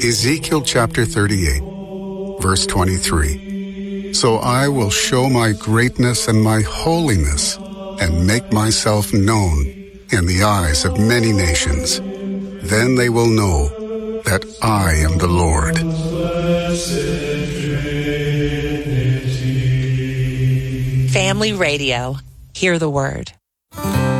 Ezekiel chapter 38, verse 23. So I will show my greatness and my holiness and make myself known in the eyes of many nations. Then they will know that I am the Lord. Family Radio. Hear the word.